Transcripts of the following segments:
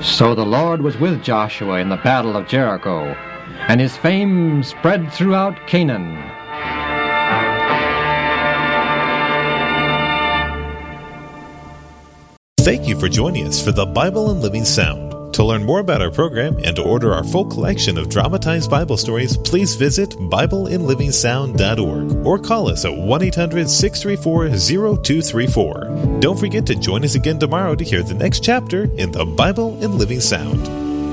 So the Lord was with Joshua in the battle of Jericho, and his fame spread throughout Canaan. Thank you for joining us for the Bible in Living Sound. To learn more about our program and to order our full collection of dramatized Bible stories, please visit BibleInLivingSound.org or call us at 1-800-634-0234. Don't forget to join us again tomorrow to hear the next chapter in the Bible in Living Sound.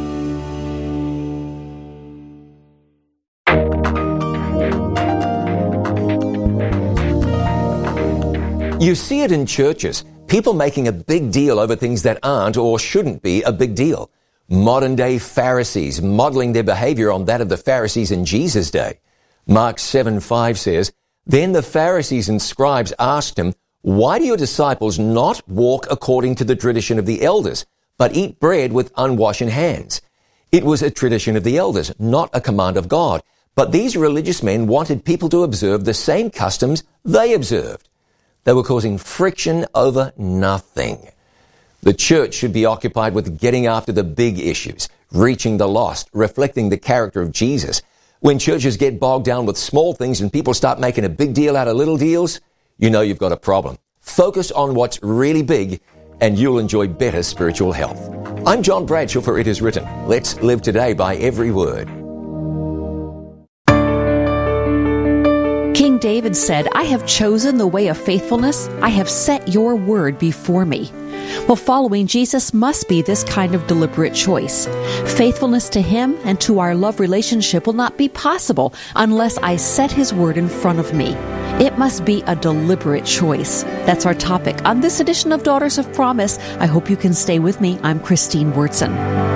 You see it in churches. People making a big deal over things that aren't or shouldn't be a big deal. Modern-day Pharisees modeling their behavior on that of the Pharisees in Jesus' day. Mark 7:5 says, "Then the Pharisees and scribes asked him, 'Why do your disciples not walk according to the tradition of the elders, but eat bread with unwashed hands?' It was a tradition of the elders, not a command of God. But these religious men wanted people to observe the same customs they observed. They were causing friction over nothing. The church should be occupied with getting after the big issues, reaching the lost, reflecting the character of Jesus. When churches get bogged down with small things and people start making a big deal out of little deals, you know you've got a problem. Focus on what's really big and you'll enjoy better spiritual health. I'm John Bradshaw for It Is Written. Let's live today by every word. King David said, "I have chosen the way of faithfulness. I have set your word before me." Well, following Jesus must be this kind of deliberate choice. Faithfulness to Him and to our love relationship will not be possible unless I set His word in front of me. It must be a deliberate choice. That's our topic on this edition of Daughters of Promise. I hope you can stay with me. I'm Christine Wurtzen.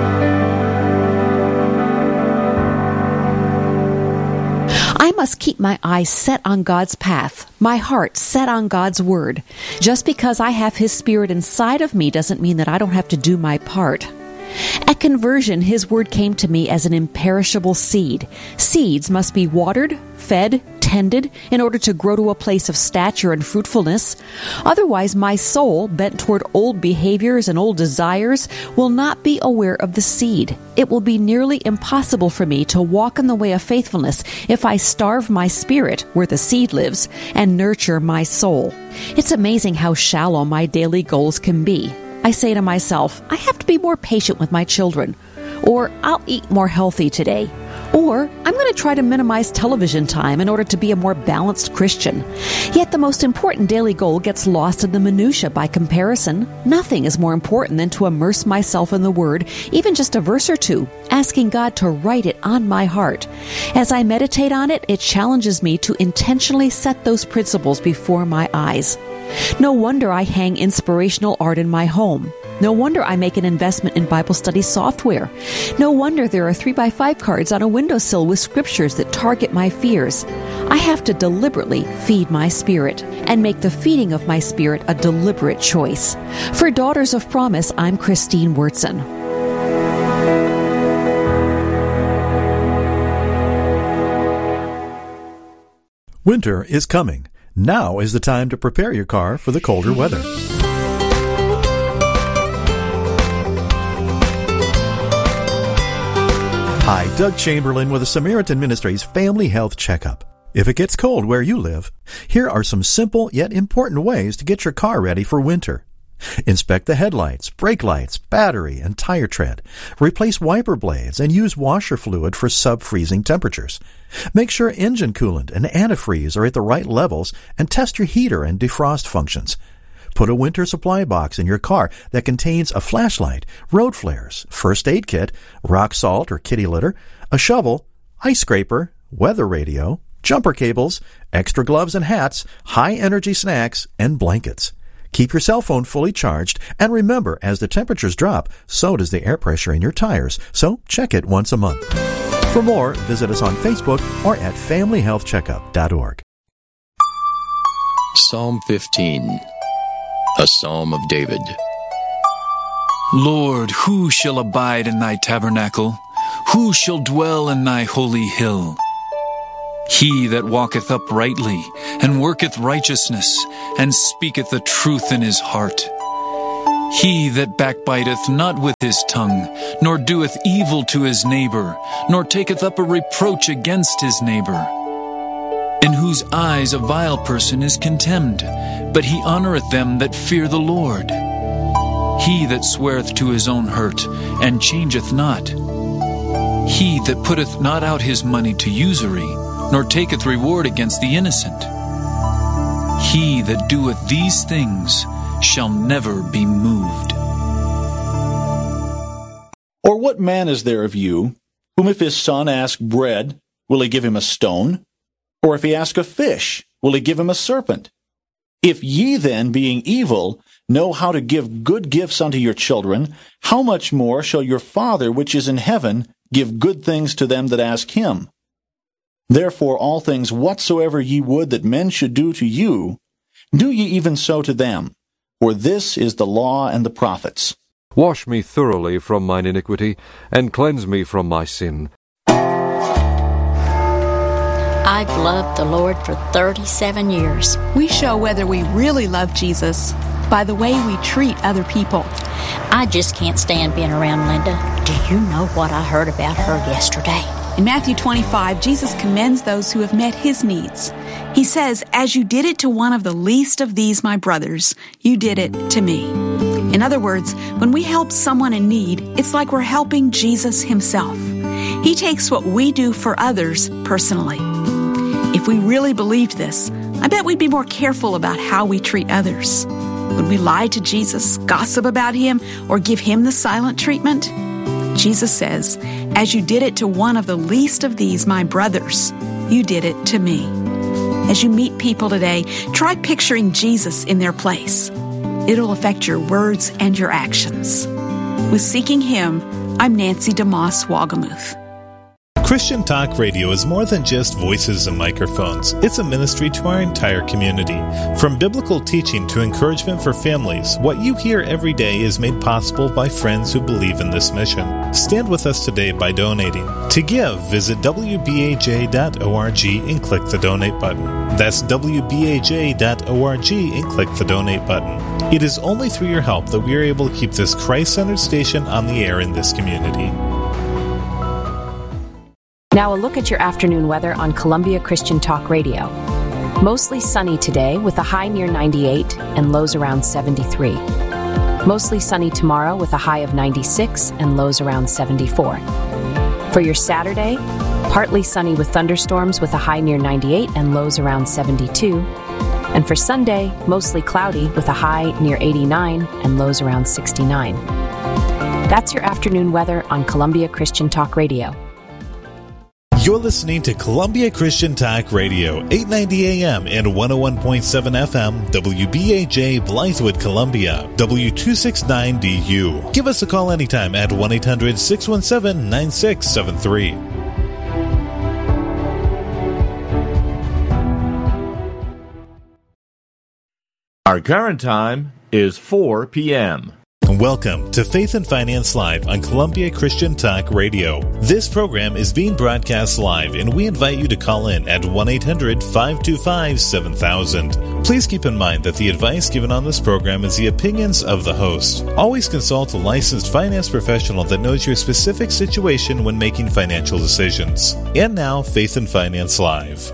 I must keep my eyes set on God's path, my heart set on God's Word. Just because I have His Spirit inside of me doesn't mean that I don't have to do my part. At conversion, His Word came to me as an imperishable seed. Seeds must be watered, fed, tended in order to grow to a place of stature and fruitfulness. Otherwise, my soul, bent toward old behaviors and old desires, will not be aware of the seed. It will be nearly impossible for me to walk in the way of faithfulness if I starve my spirit, where the seed lives, and nurture my soul. It's amazing how shallow my daily goals can be. I say to myself, I have to be more patient with my children. Or, I'll eat more healthy today. Or, I'm going to try to minimize television time in order to be a more balanced Christian. Yet the most important daily goal gets lost in the minutia by comparison. Nothing is more important than to immerse myself in the Word, even just a verse or two, asking God to write it on my heart. As I meditate on it, it challenges me to intentionally set those principles before my eyes. No wonder I hang inspirational art in my home. No wonder I make an investment in Bible study software. No wonder there are 3x5 cards on a windowsill with scriptures that target my fears. I have to deliberately feed my spirit and make the feeding of my spirit a deliberate choice. For Daughters of Promise, I'm Christine Wurtzen. Winter is coming. Now is the time to prepare your car for the colder weather. Hi, Doug Chamberlain with the Samaritan Ministries Family Health Checkup. If it gets cold where you live, here are some simple yet important ways to get your car ready for winter. Inspect the headlights, brake lights, battery, and tire tread. Replace wiper blades and use washer fluid for sub-freezing temperatures. Make sure engine coolant and antifreeze are at the right levels and test your heater and defrost functions. Put a winter supply box in your car that contains a flashlight, road flares, first aid kit, rock salt or kitty litter, a shovel, ice scraper, weather radio, jumper cables, extra gloves and hats, high-energy snacks, and blankets. Keep your cell phone fully charged, and remember, as the temperatures drop, so does the air pressure in your tires, so check it once a month. For more, visit us on Facebook or at FamilyHealthCheckup.org. Psalm 15, a Psalm of David. Lord, who shall abide in thy tabernacle? Who shall dwell in thy holy hill? He that walketh uprightly, and worketh righteousness, and speaketh the truth in his heart. He that backbiteth not with his tongue, nor doeth evil to his neighbor, nor taketh up a reproach against his neighbor, in whose eyes a vile person is contemned, but he honoureth them that fear the Lord. He that sweareth to his own hurt, and changeth not. He that putteth not out his money to usury, nor taketh reward against the innocent. He that doeth these things shall never be moved. Or what man is there of you, whom if his son ask bread, will he give him a stone? Or if he ask a fish, will he give him a serpent? If ye then, being evil, know how to give good gifts unto your children, how much more shall your Father which is in heaven give good things to them that ask him? Therefore all things whatsoever ye would that men should do to you, do ye even so to them. For this is the law and the prophets. Wash me thoroughly from mine iniquity, and cleanse me from my sin. I've loved the Lord for 37 years. We show whether we really love Jesus by the way we treat other people. I just can't stand being around Linda. Do you know what I heard about her yesterday? In Matthew 25, Jesus commends those who have met his needs. He says, "As you did it to one of the least of these, my brothers, you did it to me." In other words, when we help someone in need, it's like we're helping Jesus himself. He takes what we do for others personally. If we really believed this, I bet we'd be more careful about how we treat others. Would we lie to Jesus, gossip about him, or give him the silent treatment? Jesus says, "As you did it to one of the least of these, my brothers, you did it to me." As you meet people today, try picturing Jesus in their place. It'll affect your words and your actions. With Seeking Him, I'm Nancy DeMoss Wagamuth. Christian Talk Radio is more than just voices and microphones. It's a ministry to our entire community. From biblical teaching to encouragement for families, what you hear every day is made possible by friends who believe in this mission. Stand with us today by donating. To give, visit wbaj.org and click the donate button. That's wbaj.org and click the donate button. It is only through your help that we are able to keep this Christ-centered station on the air in this community. Now a look at your afternoon weather on Columbia Christian Talk Radio. Mostly sunny today with a high near 98 and lows around 73. Mostly sunny tomorrow with a high of 96 and lows around 74. For your Saturday, partly sunny with thunderstorms with a high near 98 and lows around 72. And for Sunday, mostly cloudy with a high near 89 and lows around 69. That's your afternoon weather on Columbia Christian Talk Radio. You're listening to Columbia Christian Talk Radio, 890 AM and 101.7 FM, WBAJ Blythewood, Columbia, W269DU. Give us a call anytime at 1-800-617-9673. Our current time is 4 p.m. Welcome to Faith and Finance Live on Columbia Christian Talk Radio. This program is being broadcast live, and we invite you to call in at 1-800-525-7000. Please keep in mind that the advice given on this program is the opinions of the host. Always consult a licensed finance professional that knows your specific situation when making financial decisions. And now, Faith and Finance Live.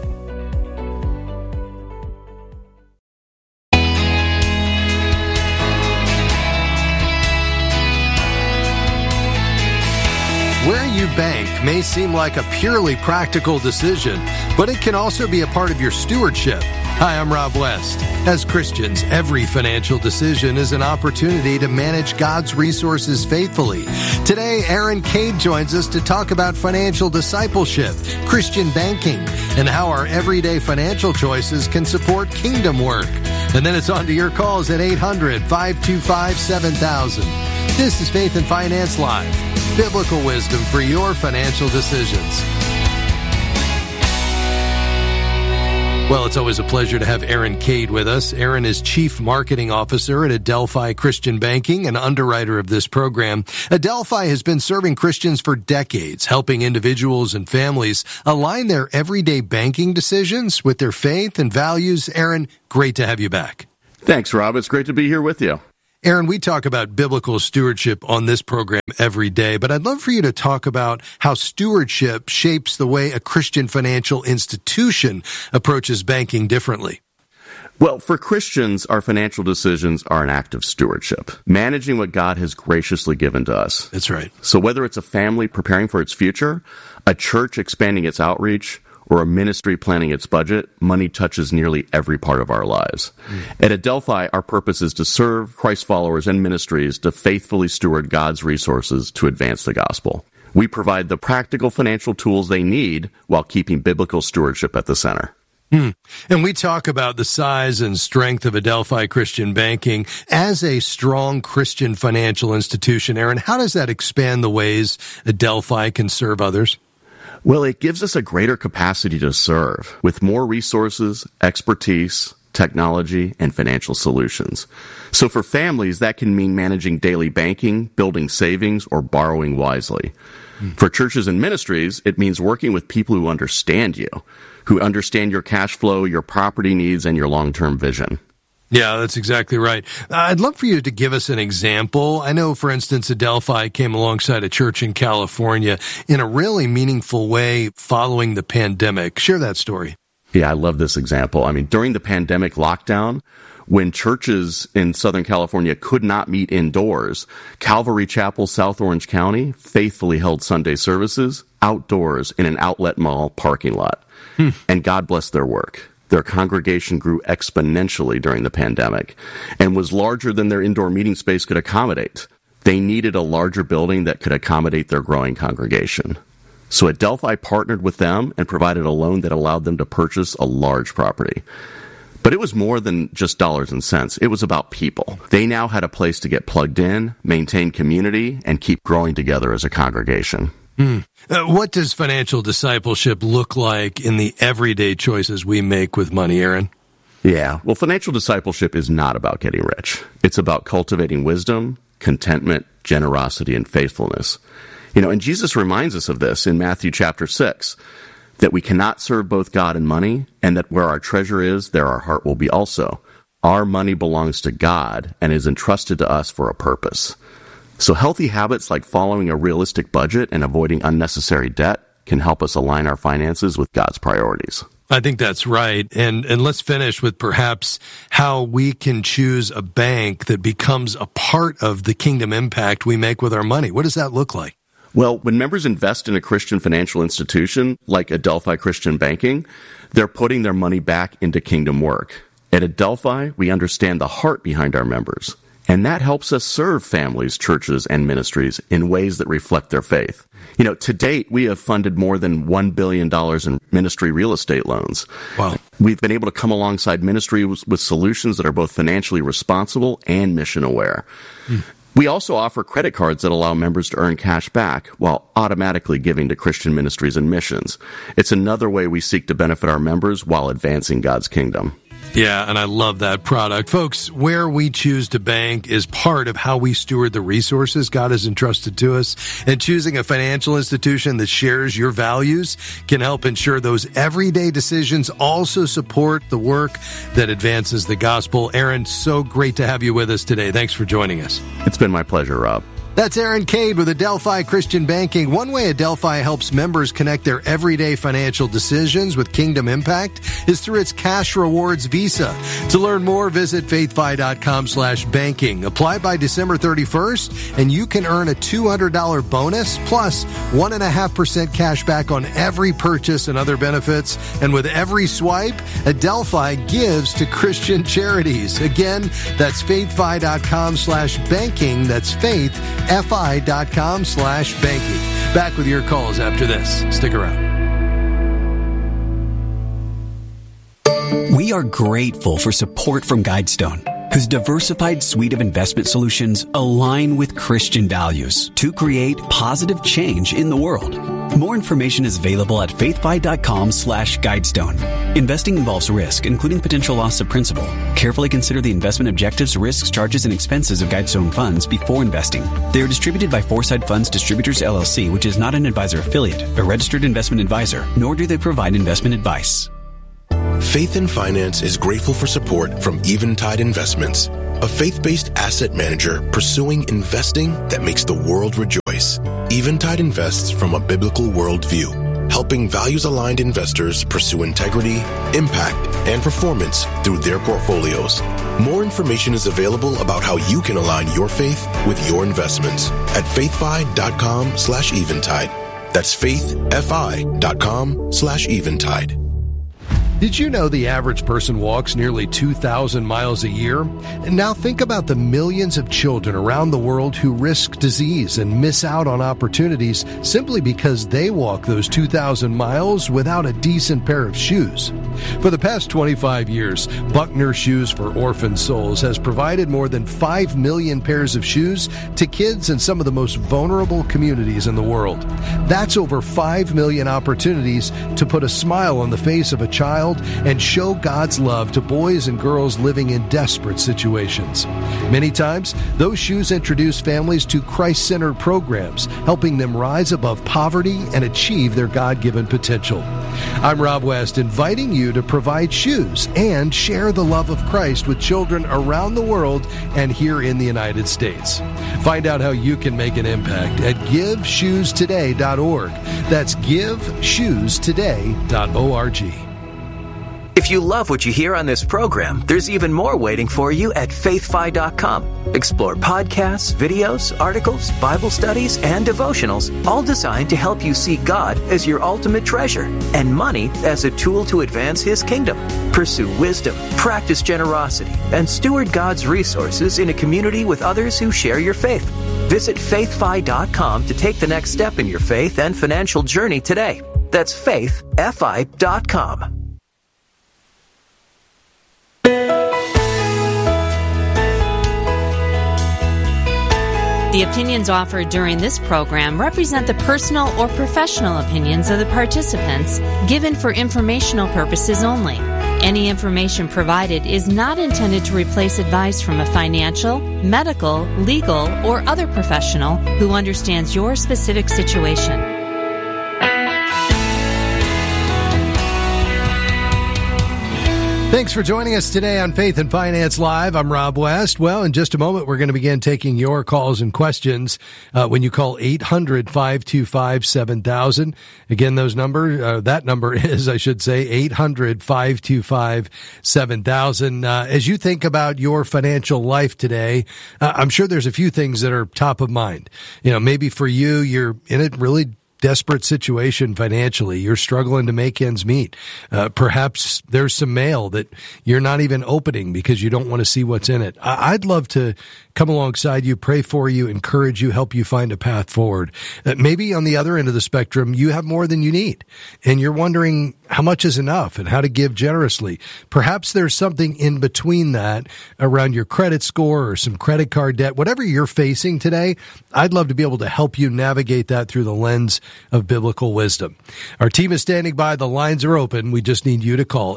Where you bank may seem like a purely practical decision, but it can also be a part of your stewardship. Hi, I'm Rob West. As Christians, every financial decision is an opportunity to manage God's resources faithfully. Today, Aaron Cade joins us to talk about financial discipleship, Christian banking, and how our everyday financial choices can support kingdom work. And then it's on to your calls at 800-525-7000. This is Faith and Finance Live. Biblical wisdom for your financial decisions. Well, it's always a pleasure to have Aaron Cade with us. Aaron is Chief Marketing Officer at Adelphi Christian Banking and underwriter of this program. Adelphi has been serving Christians for decades, helping individuals and families align their everyday banking decisions with their faith and values. Aaron, great to have you back. Thanks, Rob. It's great to be here with you. Aaron, we talk about biblical stewardship on this program every day, but I'd love for you to talk about how stewardship shapes the way a Christian financial institution approaches banking differently. Well, for Christians, our financial decisions are an act of stewardship, managing what God has graciously given to us. That's right. So whether it's a family preparing for its future, a church expanding its outreach, or a ministry planning its budget, money touches nearly every part of our lives. At Adelphi, our purpose is to serve Christ followers and ministries to faithfully steward God's resources to advance the gospel. We provide the practical financial tools they need while keeping biblical stewardship at the center. And we talk about the size and strength of Adelphi Christian Banking as a strong Christian financial institution. Aaron, how does that expand the ways Adelphi can serve others? Well, it gives us a greater capacity to serve with more resources, expertise, technology, and financial solutions. So for families, that can mean managing daily banking, building savings, or borrowing wisely. For churches and ministries, it means working with people who understand you, who understand your cash flow, your property needs, and your long-term vision. Yeah, that's exactly right. I'd love for you to give us an example. I know, for instance, Adelphi came alongside a church in California in a really meaningful way following the pandemic. Share that story. Yeah, I love this example. I mean, during the pandemic lockdown, when churches in Southern California could not meet indoors, Calvary Chapel, South Orange County, faithfully held Sunday services outdoors in an outlet mall parking lot. And God blessed their work. Their congregation grew exponentially during the pandemic and was larger than their indoor meeting space could accommodate. They needed a larger building that could accommodate their growing congregation. So Adelphi partnered with them and provided a loan that allowed them to purchase a large property. But it was more than just dollars and cents. It was about people. They now had a place to get plugged in, maintain community, and keep growing together as a congregation. What does financial discipleship look like in the everyday choices we make with money, Aaron? Yeah, well, financial discipleship is not about getting rich. It's about cultivating wisdom, contentment, generosity, and faithfulness. And Jesus reminds us of this in Matthew chapter 6, that we cannot serve both God and money, and that where our treasure is, there our heart will be also. Our money belongs to God and is entrusted to us for a purpose. So healthy habits like following a realistic budget and avoiding unnecessary debt can help us align our finances with God's priorities. I think that's right. And let's finish with perhaps how we can choose a bank that becomes a part of the kingdom impact we make with our money. What does that look like? Well, when members invest in a Christian financial institution like Adelphi Christian Banking, they're putting their money back into kingdom work. At Adelphi, we understand the heart behind our members, and that helps us serve families, churches, and ministries in ways that reflect their faith. To date, we have funded more than $1 billion in ministry real estate loans. Wow. We've been able to come alongside ministry with solutions that are both financially responsible and mission aware. We also offer credit cards that allow members to earn cash back while automatically giving to Christian ministries and missions. It's another way we seek to benefit our members while advancing God's kingdom. Yeah, and I love that product. Folks, where we choose to bank is part of how we steward the resources God has entrusted to us. And choosing a financial institution that shares your values can help ensure those everyday decisions also support the work that advances the gospel. Aaron, so great to have you with us today. Thanks for joining us. It's been my pleasure, Rob. That's Aaron Cade with Adelphi Christian Banking. One way Adelphi helps members connect their everyday financial decisions with Kingdom Impact is through its Cash Rewards Visa. To learn more, visit faithfi.com/banking. Apply by December 31st, and you can earn a $200 bonus plus 1.5% cash back on every purchase and other benefits. And with every swipe, Adelphi gives to Christian charities. Again, that's faithfi.com/banking. That's faithfi.com/banking. Back with your calls after this. Stick around. We are grateful for support from Guidestone, whose diversified suite of investment solutions align with Christian values to create positive change in the world. More information is available at faithfi.com/Guidestone. Investing involves risk, including potential loss of principal. Carefully consider the investment objectives, risks, charges, and expenses of Guidestone funds before investing. They are distributed by Foresight Funds Distributors, LLC, which is not an advisor affiliate, a registered investment advisor, nor do they provide investment advice. Faith in Finance is grateful for support from Eventide Investments. a faith-based asset manager pursuing investing that makes the world rejoice. Eventide invests from a biblical worldview, helping values-aligned investors pursue integrity, impact, and performance through their portfolios. More information is available about how you can align your faith with your investments at faithfi.com/eventide. That's faithfi.com/eventide. Did you know the average person walks nearly 2,000 miles a year? And now think about the millions of children around the world who risk disease and miss out on opportunities simply because they walk those 2,000 miles without a decent pair of shoes. For the past 25 years, Buckner Shoes for Orphan Souls has provided more than 5 million pairs of shoes to kids in some of the most vulnerable communities in the world. That's over 5 million opportunities to put a smile on the face of a child and show God's love to boys and girls living in desperate situations. Many times, those shoes introduce families to Christ-centered programs, helping them rise above poverty and achieve their God-given potential. I'm Rob West, inviting you to provide shoes and share the love of Christ with children around the world and here in the United States. Find out how you can make an impact at GiveShoesToday.org. That's GiveShoesToday.org. If you love what you hear on this program, there's even more waiting for you at faithfi.com. Explore podcasts, videos, articles, Bible studies, and devotionals, all designed to help you see God as your ultimate treasure and money as a tool to advance His kingdom. Pursue wisdom, practice generosity, and steward God's resources in a community with others who share your faith. Visit faithfi.com to take the next step in your faith and financial journey today. That's faithfi.com. The opinions offered during this program represent the personal or professional opinions of the participants, given for informational purposes only. Any information provided is not intended to replace advice from a financial, medical, legal, or other professional who understands your specific situation. Thanks for joining us today on Faith and Finance Live. I'm Rob West. Well, in just a moment, we're going to begin taking your calls and questions when you call 800-525-7000. Again, that number is, 800-525-7000. As you think about your financial life today, I'm sure there's a few things that are top of mind. You know, maybe for you, you're in a really desperate situation financially. You're struggling to make ends meet. Perhaps there's some mail that you're not even opening because you don't want to see what's in it. I'd love to come alongside you, pray for you, encourage you, help you find a path forward. Maybe on the other end of the spectrum, you have more than you need, and you're wondering how much is enough and how to give generously. Perhaps there's something in between that around your credit score or some credit card debt. Whatever you're facing today, I'd love to be able to help you navigate that through the lens of biblical wisdom. Our team is standing by. The lines are open. We just need you to call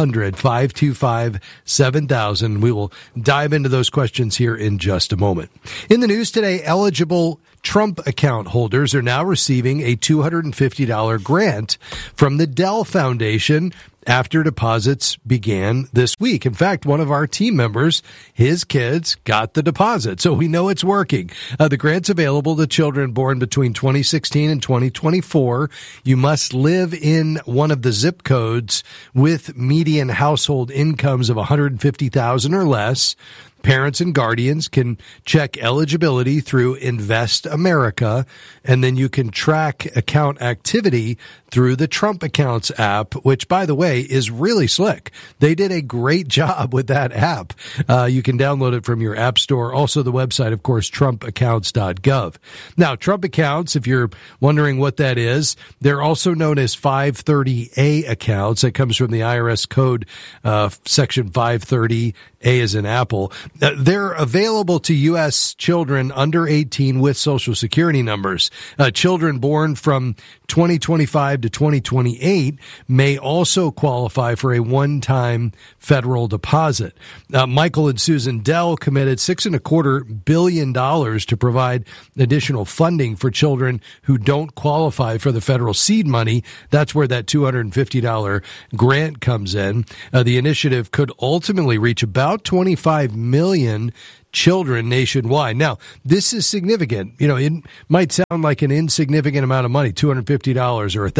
800-525-7000. We will dive into those questions here in just a moment. In the news today, eligible Trump account holders are now receiving a $250 grant from the Dell Foundation after deposits began this week. In fact, one of our team members, his kids got the deposit, so we know it's working. The grant's available to children born between 2016 and 2024. You must live in one of the zip codes with median household incomes of $150,000 or less. Parents and guardians can check eligibility through Invest America, and then you can track account activity through the Trump Accounts app, which, by the way, is really slick. They did a great job with that app. You can download it from your app store. Also, the website, of course, trumpaccounts.gov. Now, Trump Accounts, if you're wondering what that is, they're also known as 530A accounts. That comes from the IRS code, section 530. A as in Apple. They're available to U.S. children under 18 with Social Security numbers. Children born from 2025 to 2028 may also qualify qualify for a one-time federal deposit. Michael and Susan Dell committed $6.25 billion to provide additional funding for children who don't qualify for the federal seed money. That's where that $250 grant comes in. The initiative could ultimately reach about 25 million children nationwide. Now, this is significant. You know, it might sound like an insignificant amount of money, $250 or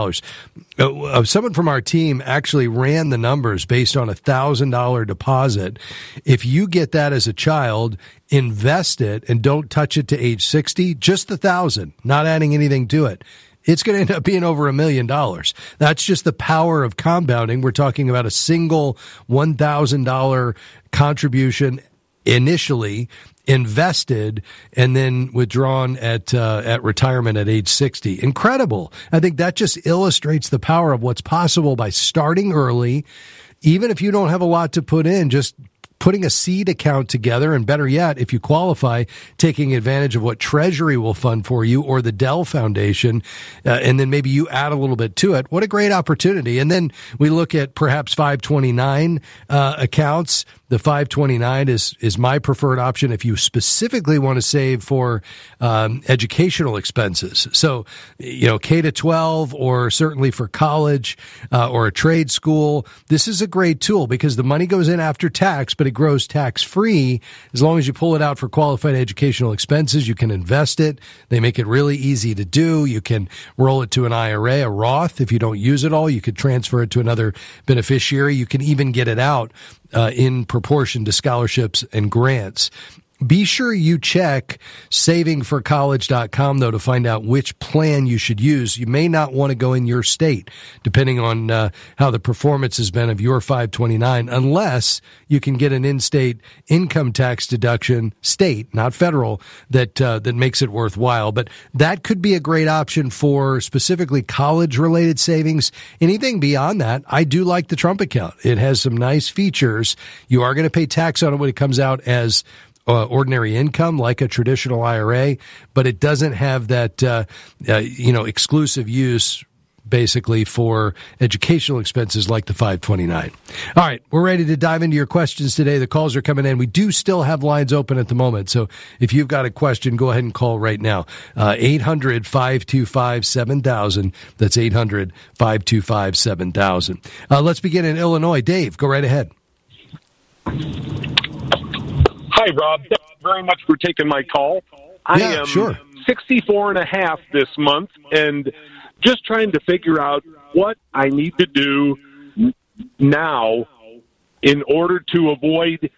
$1,000. Someone from our team actually ran the numbers based on $1,000 deposit. If you get that as a child, invest it and don't touch it to age 60, just $1,000, not adding anything to it, it's going to end up being over $1 million. That's just the power of compounding. We're talking about a single $1,000 contribution initially invested and then withdrawn at retirement at age 60. Incredible. I think that just illustrates the power of what's possible by starting early. Even if you don't have a lot to put in, just putting a seed account together, and better yet, if you qualify, taking advantage of what Treasury will fund for you or the Dell Foundation, and then maybe you add a little bit to it. What a great opportunity. And then we look at perhaps 529 accounts. The 529 is my preferred option if you specifically want to save for educational expenses. So, you know, K to 12 or certainly for college or a trade school, this is a great tool because the money goes in after tax, but it grows tax-free. As long as you pull it out for qualified educational expenses, you can invest it. They make it really easy to do. You can roll it to an IRA, a Roth. If you don't use it all, you could transfer it to another beneficiary. You can even get it out in proportion to scholarships and grants. Be sure you check savingforcollege.com, though, to find out which plan you should use. You may not want to go in your state, depending on how the performance has been of your 529, unless you can get an in-state income tax deduction, state, not federal, that makes it worthwhile. But that could be a great option for specifically college-related savings. Anything beyond that, I do like the Trump account. It has some nice features. You are going to pay tax on it when it comes out as ordinary income, like a traditional IRA, but it doesn't have that, exclusive use basically for educational expenses like the 529. All right, we're ready to dive into your questions today. The calls are coming in. We do still have lines open at the moment, so if you've got a question, go ahead and call right now. 800-525-7000. That's 800-525-7000. Let's begin in Illinois. Dave, go right ahead. Hi, Rob. Thank you very much for taking my call. I am 64 and a half this month and just trying to figure out what I need to do now in order to avoid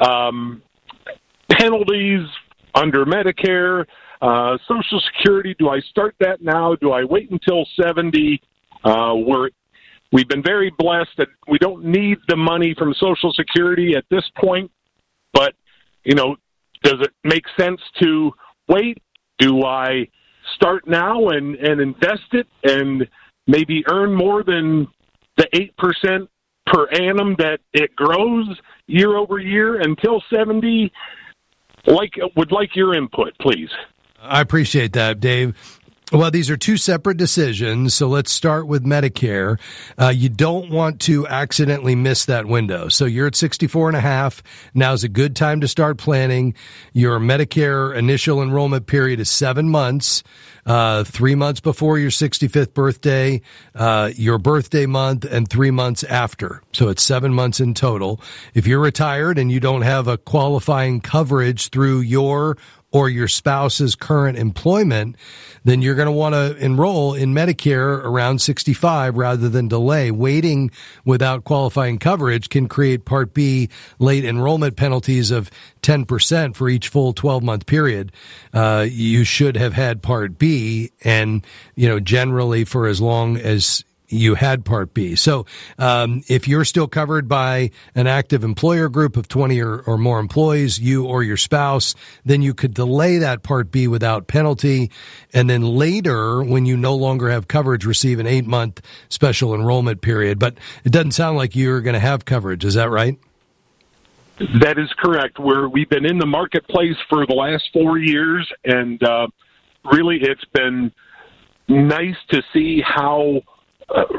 penalties under Medicare, Social Security. Do I start that now? Do I wait until 70? We've been very blessed that we don't need the money from Social Security at this point, but you know, does it make sense to wait? Do I start now and invest it and maybe earn more than the 8% per annum that it grows year over year until 70? Would like your input, please. I appreciate that, Dave. Well, these are two separate decisions, so let's start with Medicare. You don't want to accidentally miss that window. So you're at 64 and a half. Now's a good time to start planning. Your Medicare initial enrollment period is 7 months, 3 months before your 65th birthday, your birthday month, and 3 months after. So it's 7 months in total. If you're retired and you don't have a qualifying coverage through your or your spouse's current employment, then you're going to want to enroll in Medicare around 65 rather than delay. Waiting without qualifying coverage can create Part B late enrollment penalties of 10% for each full 12-month period. You should have had Part B, and generally for as long as you had Part B. So if you're still covered by an active employer group of 20 or more employees, you or your spouse, then you could delay that Part B without penalty. And then later, when you no longer have coverage, receive an 8-month special enrollment period. But it doesn't sound like you're going to have coverage. Is that right? That is correct. We've been in the marketplace for the last 4 years, and really it's been nice to see how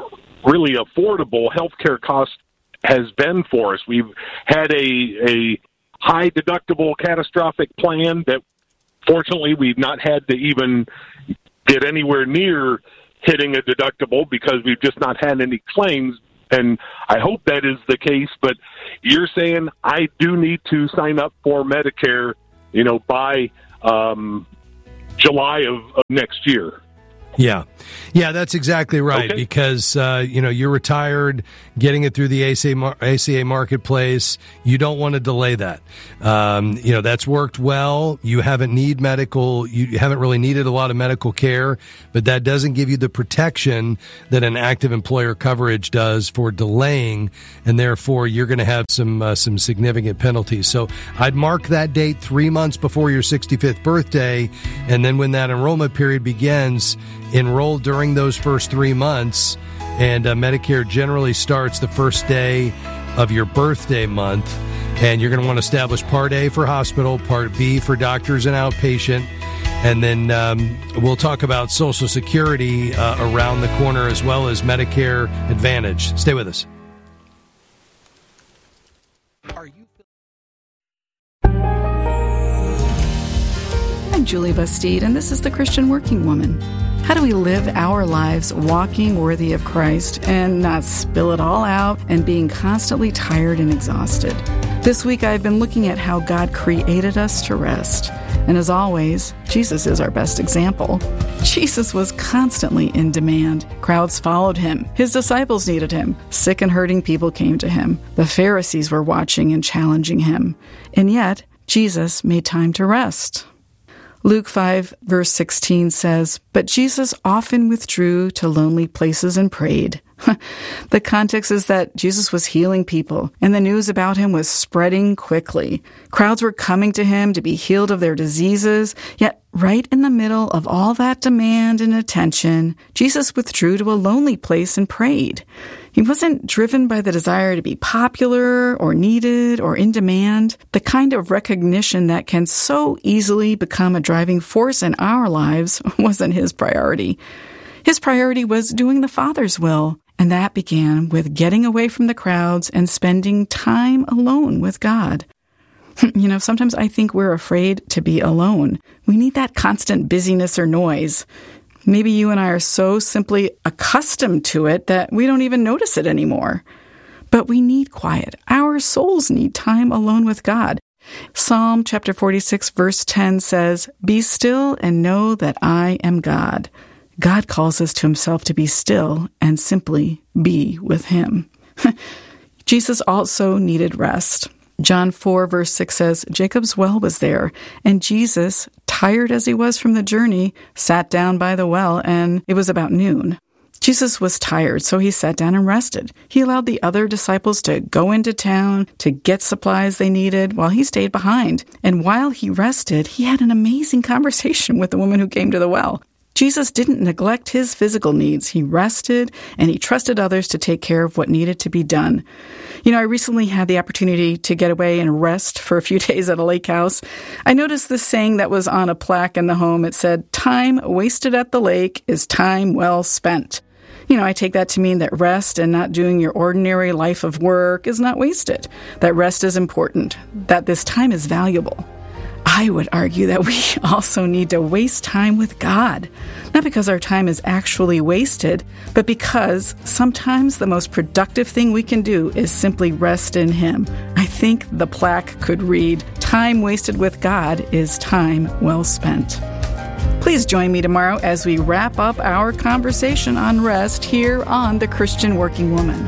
really affordable healthcare cost has been for us. We've had a high deductible catastrophic plan that fortunately we've not had to even get anywhere near hitting a deductible because we've just not had any claims. And I hope that is the case, but you're saying I do need to sign up for Medicare, by July of next year. Yeah, that's exactly right. Okay. Because you're retired, getting it through the ACA marketplace. You don't want to delay that. That's worked well. You haven't really needed a lot of medical care, but that doesn't give you the protection that an active employer coverage does for delaying, and therefore you're going to have some significant penalties. So I'd mark that date 3 months before your 65th birthday, and then when that enrollment period begins, enroll during those first 3 months, and Medicare generally starts the first day of your birthday month, and you're going to want to establish Part A for hospital, Part B for doctors and outpatient, and then we'll talk about Social Security around the corner as well as Medicare Advantage. Stay with us. I'm Julie Bastide, and this is The Christian Working Woman. How do we live our lives walking worthy of Christ and not spill it all out and being constantly tired and exhausted? This week I've been looking at how God created us to rest. And as always, Jesus is our best example. Jesus was constantly in demand. Crowds followed him. His disciples needed him. Sick and hurting people came to him. The Pharisees were watching and challenging him. And yet, Jesus made time to rest. Luke 5, verse 16 says, "But Jesus often withdrew to lonely places and prayed." The context is that Jesus was healing people, and the news about him was spreading quickly. Crowds were coming to him to be healed of their diseases, yet right in the middle of all that demand and attention, Jesus withdrew to a lonely place and prayed. He wasn't driven by the desire to be popular or needed or in demand. The kind of recognition that can so easily become a driving force in our lives wasn't his priority. His priority was doing the Father's will, and that began with getting away from the crowds and spending time alone with God. Sometimes I think we're afraid to be alone. We need that constant busyness or noise. Maybe you and I are so simply accustomed to it that we don't even notice it anymore. But we need quiet. Our souls need time alone with God. Psalm chapter 46, verse 10 says, "Be still and know that I am God." God calls us to himself to be still and simply be with him. Jesus also needed rest. John 4, verse 6 says, "Jacob's well was there, and Jesus, tired as he was from the journey, sat down by the well, and it was about noon." Jesus was tired, so he sat down and rested. He allowed the other disciples to go into town to get supplies they needed while he stayed behind. And while he rested, he had an amazing conversation with the woman who came to the well. Jesus didn't neglect his physical needs. He rested, and he trusted others to take care of what needed to be done. I recently had the opportunity to get away and rest for a few days at a lake house. I noticed this saying that was on a plaque in the home. It said, "Time wasted at the lake is time well spent." I take that to mean that rest and not doing your ordinary life of work is not wasted, that rest is important, that this time is valuable. I would argue that we also need to waste time with God, not because our time is actually wasted, but because sometimes the most productive thing we can do is simply rest in him. I think the plaque could read, "Time wasted with God is time well spent." Please join me tomorrow as we wrap up our conversation on rest here on The Christian Working Woman.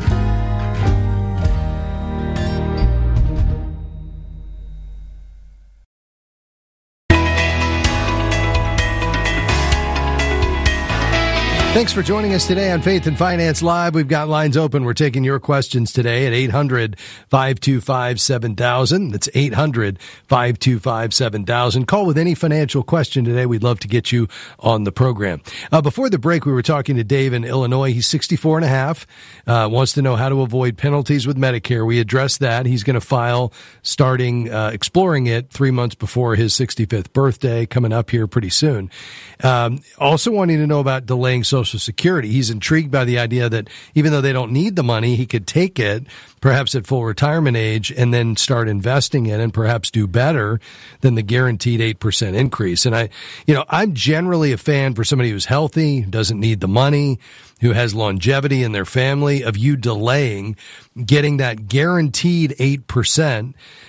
Thanks for joining us today on Faith and Finance Live. We've got lines open. We're taking your questions today at 800-525-7000. That's 800-525-7000. Call with any financial question today. We'd love to get you on the program. Before the break, we were talking to Dave in Illinois. He's 64 and a half, wants to know how to avoid penalties with Medicare. We addressed that. He's going to file starting exploring it 3 months before his 65th birthday, coming up here pretty soon. Also wanting to know about delaying Social Social Security. He's intrigued by the idea that even though they don't need the money, he could take it, perhaps at full retirement age, and then start investing in and perhaps do better than the guaranteed 8% increase. And I'm generally a fan for somebody who's healthy, doesn't need the money, who has longevity in their family, of you delaying getting that guaranteed 8%,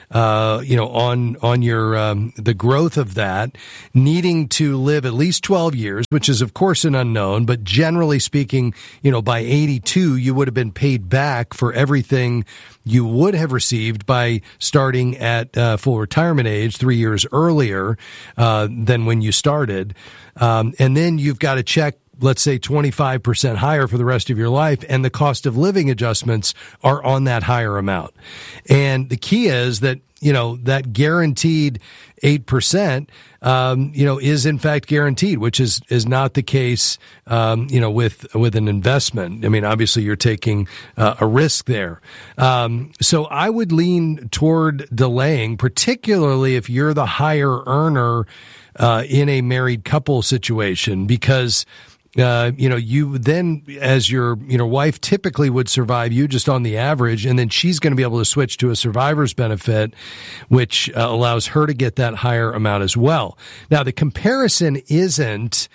on your, the growth of that, needing to live at least 12 years, which is of course an unknown, but generally speaking, by 82, you would have been paid back for everything you would have received by starting at full retirement age 3 years earlier, than when you started. And then you've got to check, let's say 25% higher for the rest of your life, and the cost of living adjustments are on that higher amount. And the key is that, that guaranteed 8%, is in fact guaranteed, which is not the case, with an investment. I mean, obviously you're taking a risk there. So I would lean toward delaying, particularly if you're the higher earner, in a married couple situation, because you then, as your, wife typically would survive you just on the average, and then she's going to be able to switch to a survivor's benefit, which allows her to get that higher amount as well. Now, the comparison isn't,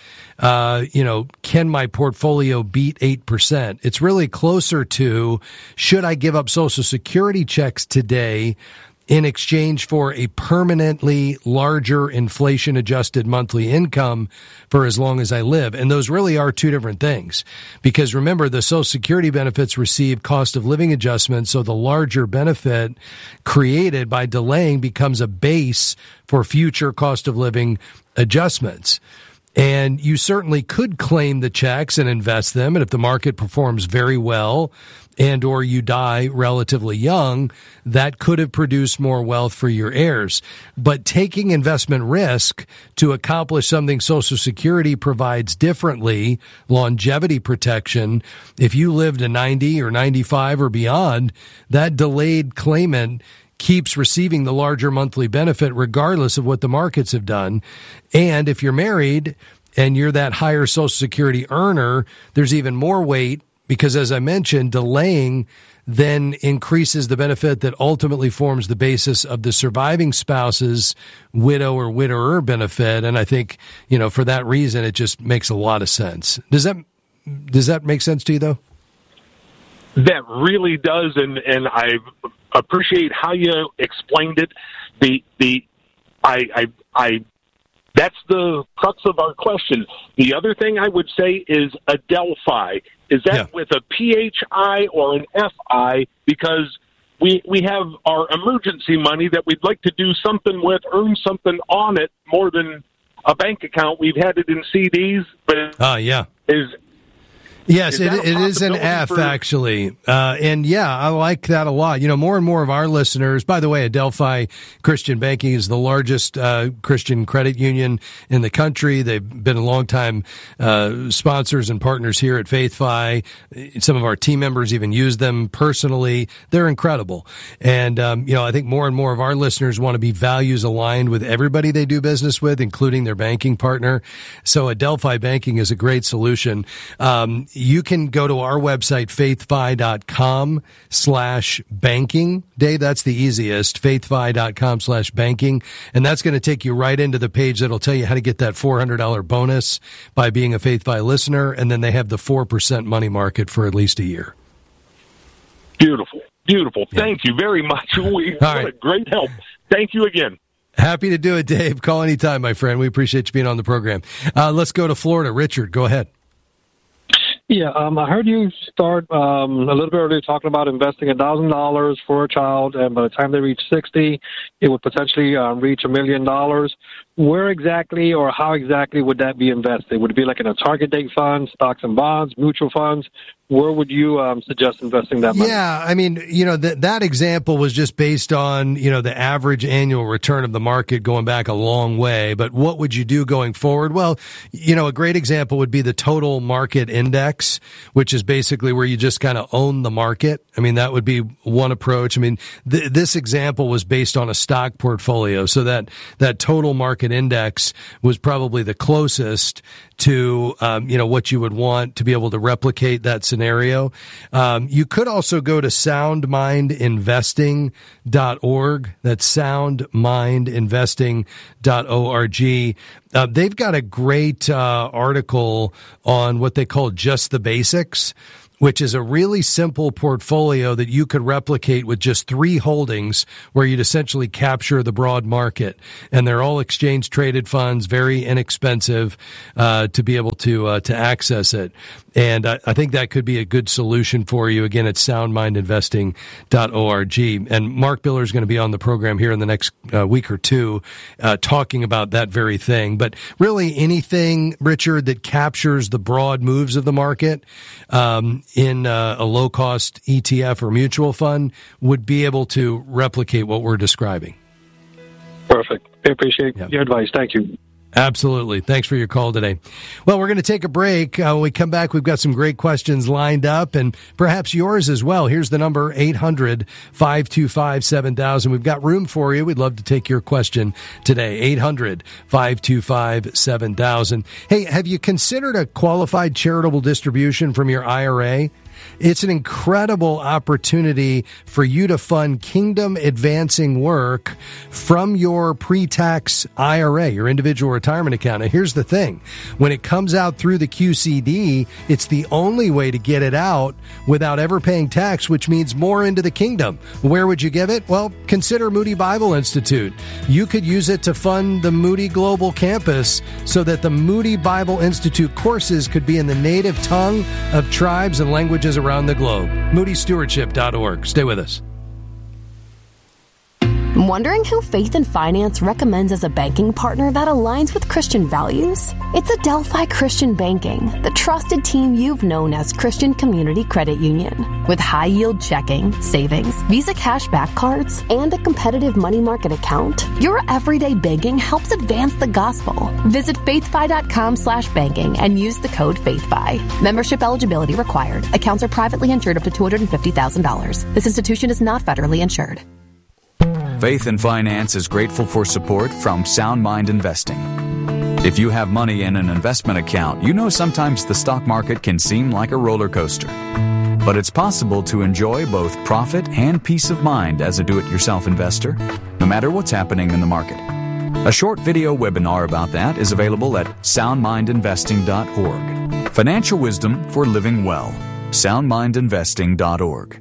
can my portfolio beat 8%? It's really closer to, should I give up Social Security checks today in exchange for a permanently larger inflation-adjusted monthly income for as long as I live? And those really are two different things. Because remember, the Social Security benefits receive cost of living adjustments, so the larger benefit created by delaying becomes a base for future cost of living adjustments. And you certainly could claim the checks and invest them, and if the market performs very well, and or you die relatively young, that could have produced more wealth for your heirs. But taking investment risk to accomplish something Social Security provides differently, longevity protection, if you live to 90 or 95 or beyond, that delayed claimant keeps receiving the larger monthly benefit regardless of what the markets have done. And if you're married and you're that higher Social Security earner, there's even more weight, because as I mentioned, delaying then increases the benefit that ultimately forms the basis of the surviving spouse's widow or widower benefit. And I think, for that reason, it just makes a lot of sense. Does that make sense to you, though? That really does, and I appreciate how you explained it. That's the crux of our question. The other thing I would say is Adelphi. Is that with a PHI or an FI? Because we have our emergency money that we'd like to do something with, earn something on it more than a bank account. We've had it in CDs, but Yes, it is an F, actually. And I like that a lot. More and more of our listeners, by the way, Adelphi Christian Banking is the largest Christian credit union in the country. They've been a long-time sponsors and partners here at FaithFi. Some of our team members even use them personally. They're incredible. And, I think more and more of our listeners want to be values aligned with everybody they do business with, including their banking partner. So Adelphi Banking is a great solution. You can go to our website, faithfi.com/banking. Dave, that's the easiest, faithfi.com/banking. And that's going to take you right into the page that'll tell you how to get that $400 bonus by being a FaithFi listener. And then they have the 4% money market for at least a year. Beautiful. Beautiful. Thank you very much. What a great help. Thank you again. Happy to do it, Dave. Call anytime, my friend. We appreciate you being on the program. Let's go to Florida. Richard, go ahead. Yeah, I heard you start a little bit earlier talking about investing $1,000 for a child, and by the time they reach 60, it would potentially reach $1 million. Where exactly or how exactly would that be invested? Would it be like in a target date fund, stocks and bonds, mutual funds? where would you suggest investing that money? Yeah, I mean, that example was just based on, the average annual return of the market going back a long way. But what would you do going forward? Well, a great example would be the total market index, which is basically where you just kind of own the market. I mean, that would be one approach. I mean, this example was based on a stock portfolio, so that total market index was probably the closest to, what you would want to be able to replicate that scenario. You could also go to soundmindinvesting.org. That's soundmindinvesting.org. They've got a great article on what they call just the basics, which is a really simple portfolio that you could replicate with just 3 holdings where you'd essentially capture the broad market. And they're all exchange traded funds, very inexpensive to be able to access it. And I think that could be a good solution for you. Again, it's soundmindinvesting.org. And Mark Biller is going to be on the program here in the next week or two talking about that very thing. But really anything, Richard, that captures the broad moves of the market in a low-cost ETF or mutual fund would be able to replicate what we're describing. Perfect. I appreciate your advice. Thank you. Absolutely. Thanks for your call today. Well, we're going to take a break. When we come back, we've got some great questions lined up and perhaps yours as well. Here's the number, 800-525-7000. We've got room for you. We'd love to take your question today, 800-525-7000. Hey, have you considered a qualified charitable distribution from your IRA? It's an incredible opportunity for you to fund kingdom-advancing work from your pre-tax IRA, your individual retirement account. Now, here's the thing. When it comes out through the QCD, it's the only way to get it out without ever paying tax, which means more into the kingdom. Where would you give it? Well, consider Moody Bible Institute. You could use it to fund the Moody Global Campus so that the Moody Bible Institute courses could be in the native tongue of tribes and languages around the globe. MoodyStewardship.org. Stay with us. Wondering who Faith and Finance recommends as a banking partner that aligns with Christian values? It's Adelphi Christian Banking, the trusted team you've known as Christian Community Credit Union. With high-yield checking, savings, Visa cashback cards, and a competitive money market account, your everyday banking helps advance the gospel. Visit faithfi.com/banking and use the code FaithFi. Membership eligibility required. Accounts are privately insured up to $250,000. This institution is not federally insured. Faith and Finance is grateful for support from Sound Mind Investing. If you have money in an investment account, you know sometimes the stock market can seem like a roller coaster. But it's possible to enjoy both profit and peace of mind as a do-it-yourself investor, no matter what's happening in the market. A short video webinar about that is available at soundmindinvesting.org. Financial wisdom for living well. soundmindinvesting.org.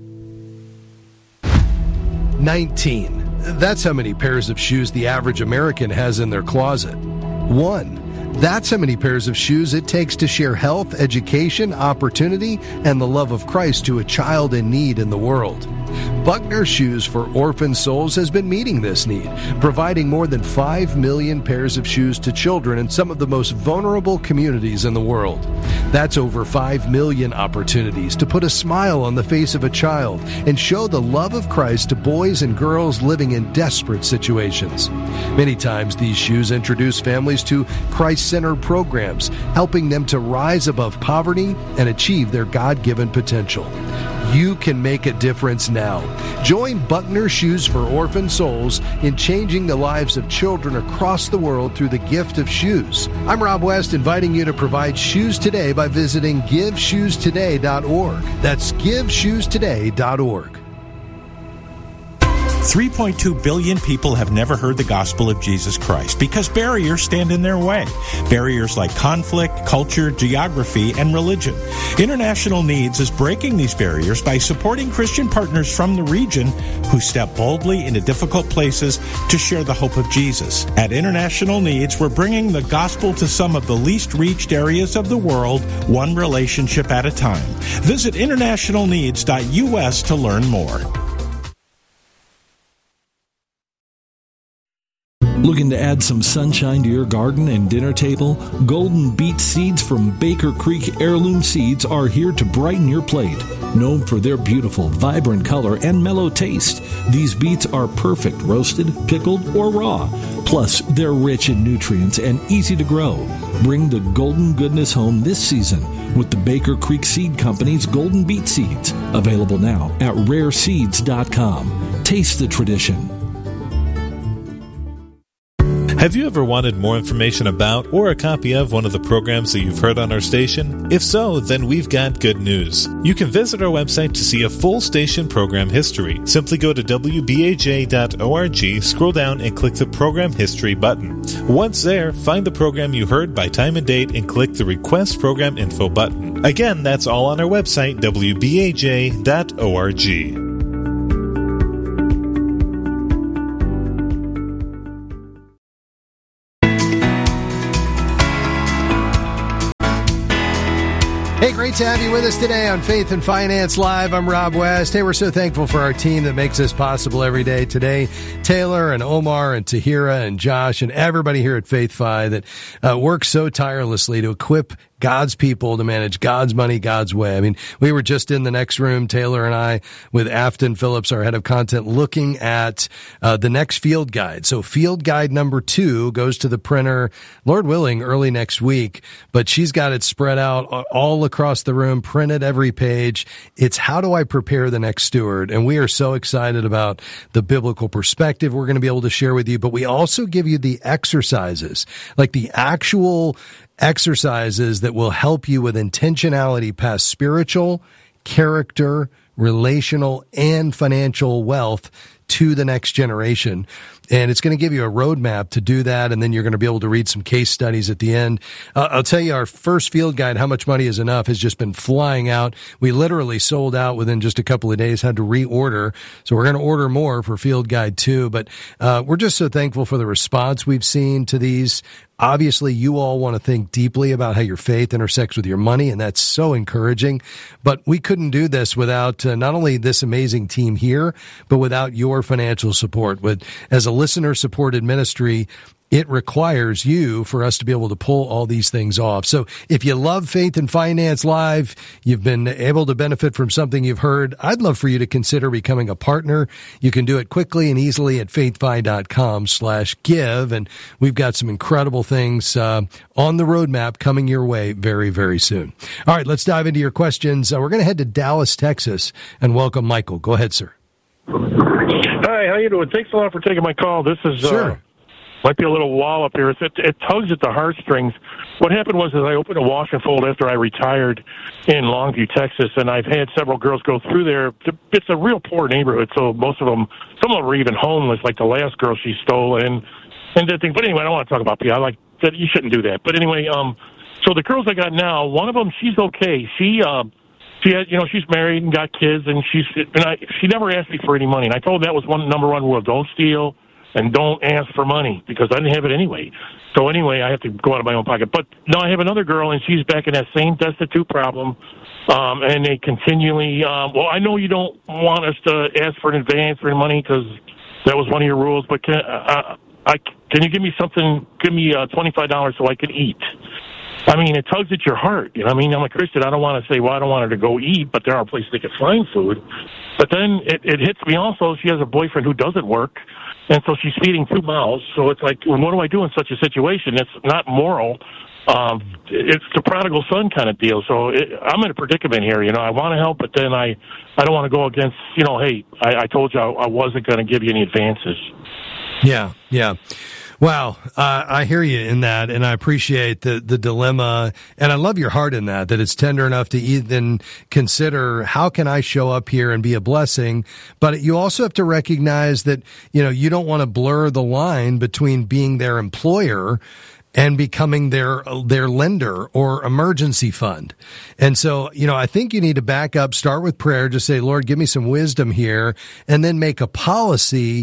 19. That's how many pairs of shoes the average American has in their closet. 1. That's how many pairs of shoes it takes to share health, education, opportunity, and the love of Christ to a child in need in the world. Buckner Shoes for Orphan Souls has been meeting this need, providing more than 5 million pairs of shoes to children in some of the most vulnerable communities in the world. That's over 5 million opportunities to put a smile on the face of a child and show the love of Christ to boys and girls living in desperate situations. Many times these shoes introduce families to Christ-centered programs, helping them to rise above poverty and achieve their God-given potential. You can make a difference now. Join Buckner Shoes for Orphan Souls in changing the lives of children across the world through the gift of shoes. I'm Rob West, inviting you to provide shoes today by visiting GiveShoesToday.org. That's GiveShoesToday.org. 3.2 billion people have never heard the gospel of Jesus Christ because barriers stand in their way. Barriers like conflict, culture, geography, and religion. International Needs is breaking these barriers by supporting Christian partners from the region who step boldly into difficult places to share the hope of Jesus. At International Needs, we're bringing the gospel to some of the least reached areas of the world, one relationship at a time. Visit internationalneeds.us to learn more. Looking to add some sunshine to your garden and dinner table? Golden Beet seeds from Baker Creek Heirloom Seeds are here to brighten your plate. Known for their beautiful, vibrant color and mellow taste, these beets are perfect roasted, pickled, or raw. Plus, they're rich in nutrients and easy to grow. Bring the golden goodness home this season with the Baker Creek Seed Company's Golden Beet Seeds. Available now at rareseeds.com. Taste the tradition. Have you ever wanted more information about or a copy of one of the programs that you've heard on our station? If so, then we've got good news. You can visit our website to see a full station program history. Simply go to wbaj.org, scroll down, and click the Program History button. Once there, find the program you heard by time and date and click the Request Program Info button. Again, that's all on our website, wbaj.org. Hey, great to have you with us today on Faith and Finance Live. I'm Rob West. Hey, we're so thankful for our team that makes this possible every day. Today, Taylor and Omar and Tahira and Josh and everybody here at Faith Fi that works so tirelessly to equip God's people to manage God's money, God's way. I mean, we were just in the next room, Taylor and I, with Afton Phillips, our head of content, looking at the next field guide. So field guide number 2 goes to the printer, Lord willing, early next week, but she's got it spread out all across the room, printed every page. It's how do I prepare the next steward? And we are so excited about the biblical perspective we're going to be able to share with you, but we also give you the exercises, like the actual exercises that will help you with intentionality past spiritual, character, relational, and financial wealth to the next generation. And it's going to give you a roadmap to do that, and then you're going to be able to read some case studies at the end. I'll tell you, our first field guide, How Much Money is Enough, has just been flying out. We literally sold out within just a couple of days, had to reorder. So we're going to order more for field guide 2. But we're just so thankful for the response we've seen to these. Obviously, you all want to think deeply about how your faith intersects with your money, and that's so encouraging. But we couldn't do this without not only this amazing team here, but without your financial support. As a listener-supported ministry, it requires you for us to be able to pull all these things off. So if you love Faith and Finance Live, you've been able to benefit from something you've heard, I'd love for you to consider becoming a partner. You can do it quickly and easily at faithfi.com/give. And we've got some incredible things on the roadmap coming your way very, very soon. All right, let's dive into your questions. We're going to head to Dallas, Texas, and welcome Michael. Go ahead, sir. Hi, how you doing? Thanks a lot for taking my call. This is might be a little wall up here. It tugs at the heartstrings. What happened was I opened a wash and fold after I retired in Longview, Texas, and I've had several girls go through there. It's a real poor neighborhood, so most of them, some of them were even homeless, like the last girl she stole and that thing. But anyway, I don't want to talk about people. I like that. You shouldn't do that. But anyway, so the girls I got now, one of them, she's okay. She has, she's married and got kids, and she never asked me for any money. And I told her that was number one rule: don't steal and don't ask for money, because I didn't have it anyway. So anyway, I have to go out of my own pocket. But now I have another girl, and she's back in that same destitute problem. And they continually, well, I know you don't want us to ask for an advance for money because that was one of your rules, but can you give me something, give me $25 so I can eat? I mean, it tugs at your heart. You know what I mean? I'm a Christian. I don't want to say, well, I don't want her to go eat, but there are places they can find food. But then it hits me also, she has a boyfriend who doesn't work, and so she's feeding 2 mouths. So it's like, well, what do I do in such a situation? It's not moral. It's the prodigal son kind of deal. So I'm in a predicament here. I want to help, but then I don't want to go against, hey, I told you I wasn't going to give you any advances. Yeah. Wow, I hear you in that, and I appreciate the dilemma, and I love your heart in that it's tender enough to even consider, how can I show up here and be a blessing? But you also have to recognize that, you don't want to blur the line between being their employer and becoming their lender or emergency fund. And so, I think you need to back up, start with prayer, just say, Lord, give me some wisdom here, and then make a policy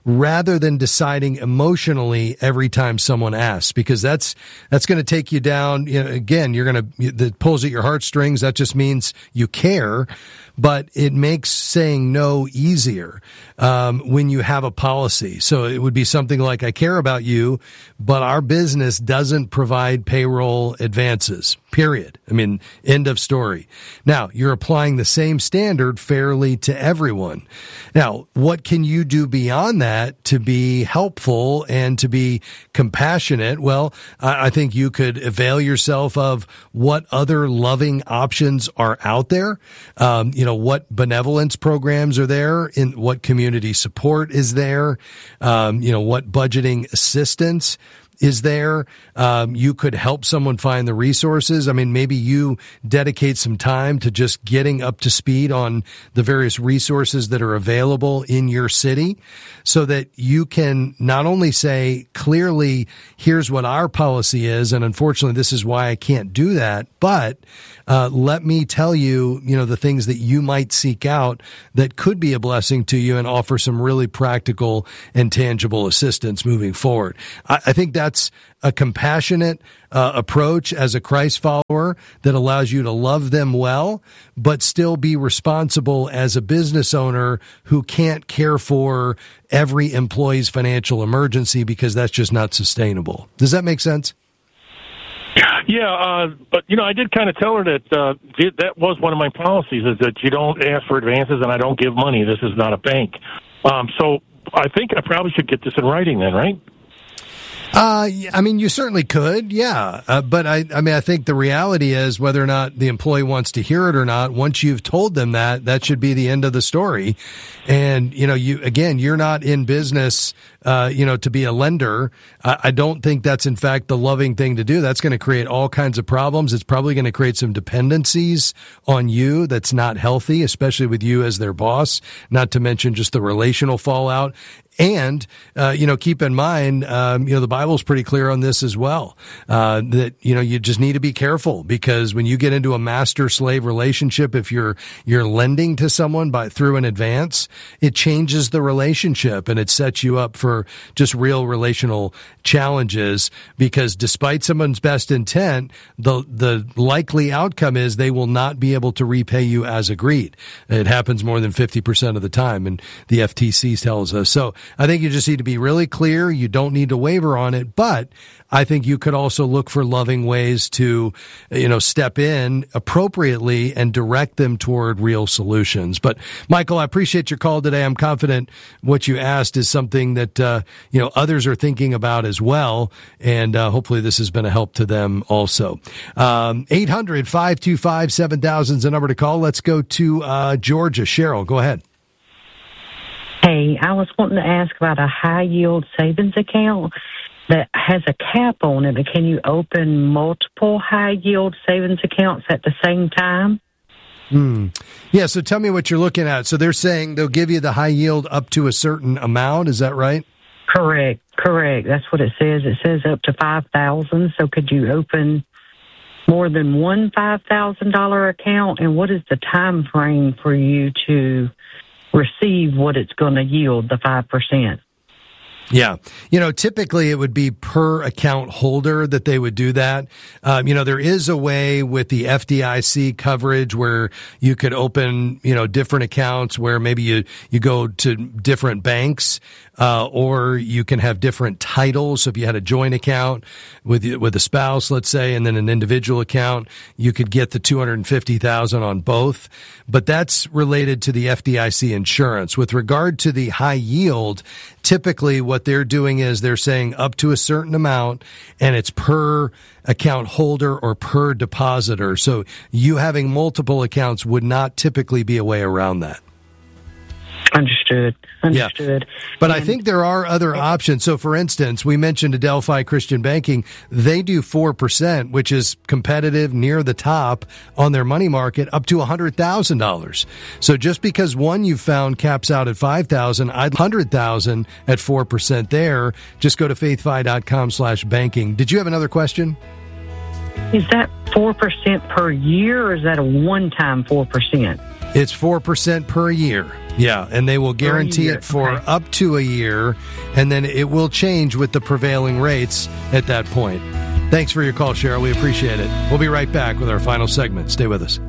rather than deciding emotionally every time someone asks, because that's going to take you down. Again, that pulls at your heartstrings. That just means you care, but it makes saying no easier when you have a policy. So it would be something like, I care about you, but our business doesn't provide payroll advances, period. I mean, end of story. Now, you're applying the same standard fairly to everyone. Now, what can you do beyond that to be helpful and to be compassionate? Well, I think you could avail yourself of what other loving options are out there. What benevolence programs are there, in what community support is there, what budgeting assistance is there. You could help someone find the resources. I mean, maybe you dedicate some time to just getting up to speed on the various resources that are available in your city so that you can not only say clearly, here's what our policy is, and unfortunately, this is why I can't do that, but let me tell you, the things that you might seek out that could be a blessing to you and offer some really practical and tangible assistance moving forward. I think that's a compassionate approach as a Christ follower that allows you to love them well, but still be responsible as a business owner who can't care for every employee's financial emergency because that's just not sustainable. Does that make sense? Yeah, but I did kind of tell her that that was one of my policies, is that you don't ask for advances and I don't give money. This is not a bank. So I think I probably should get this in writing then, right? You certainly could, yeah. But I think the reality is whether or not the employee wants to hear it or not, once you've told them that should be the end of the story. And, you're not in business, to be a lender. I don't think that's in fact the loving thing to do. That's going to create all kinds of problems. It's probably going to create some dependencies on you that's not healthy, especially with you as their boss, not to mention just the relational fallout. And, keep in mind, the Bible's pretty clear on this as well, that, you just need to be careful because when you get into a master-slave relationship, if you're lending to someone through an advance, it changes the relationship and it sets you up for just real relational challenges because despite someone's best intent, the likely outcome is they will not be able to repay you as agreed. It happens more than 50% of the time, and the FTC tells us. So I think you just need to be really clear. You don't need to waver on it, but I think you could also look for loving ways to, step in appropriately and direct them toward real solutions. But Michael, I appreciate your call today. I'm confident what you asked is something that, others are thinking about as well. And, hopefully this has been a help to them also. 800-525-7000 is the number to call. Let's go to, Georgia. Cheryl, go ahead. Hey, I was wanting to ask about a high-yield savings account that has a cap on it, but can you open multiple high-yield savings accounts at the same time? Yeah, so tell me what you're looking at. So they're saying they'll give you the high yield up to a certain amount. Is that right? Correct. That's what it says. It says up to $5,000. So could you open more than one $5,000 account? And what is the time frame for you to receive what it's going to yield, the 5%? Yeah. Typically it would be per account holder that they would do that. There is a way with the FDIC coverage where you could open, different accounts where maybe you go to different banks, or you can have different titles. So if you had a joint account with a spouse, let's say, and then an individual account, you could get the $250,000 on both. But that's related to the FDIC insurance. With regard to the high yield, typically what they're doing is they're saying up to a certain amount, and it's per account holder or per depositor. So you having multiple accounts would not typically be a way around that. Understood. Yeah. But I think there are other options. So, for instance, we mentioned Adelphi Christian Banking. They do 4%, which is competitive near the top on their money market, up to $100,000. So just because one you've found caps out at $5,000, I'd $100,000 at 4% there. Just go to faithfi.com/banking. Did you have another question? Is that 4% per year, or is that a one-time 4%? It's 4% per year. Yeah, and they will guarantee it for up to a year, and then it will change with the prevailing rates at that point. Thanks for your call, Cheryl. We appreciate it. We'll be right back with our final segment. Stay with us.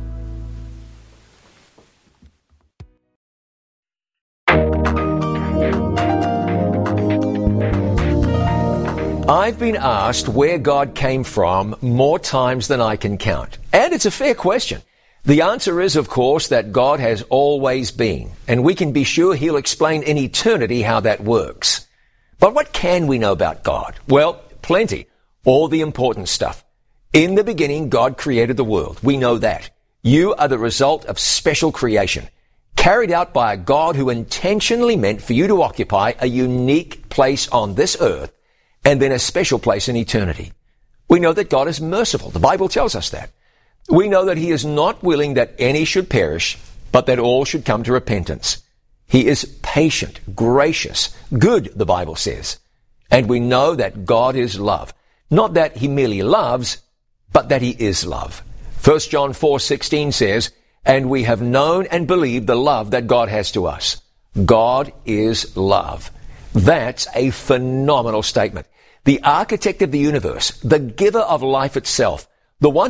I've been asked where God came from more times than I can count. And it's a fair question. The answer is, of course, that God has always been, and we can be sure He'll explain in eternity how that works. But what can we know about God? Well, plenty. All the important stuff. In the beginning, God created the world. We know that. You are the result of special creation, carried out by a God who intentionally meant for you to occupy a unique place on this earth and then a special place in eternity. We know that God is merciful. The Bible tells us that. We know that He is not willing that any should perish, but that all should come to repentance. He is patient, gracious, good, the Bible says. And we know that God is love. Not that He merely loves, but that He is love. 1 John 4:16 says, "And we have known and believed the love that God has to us." God is love. That's a phenomenal statement. The architect of the universe, the giver of life itself, the one